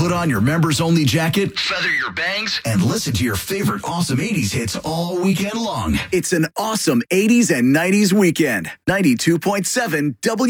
Put on your members-only jacket, feather your bangs, and listen to your favorite awesome 80s hits all weekend long. It's an awesome 80s and 90s weekend. 92.7 W.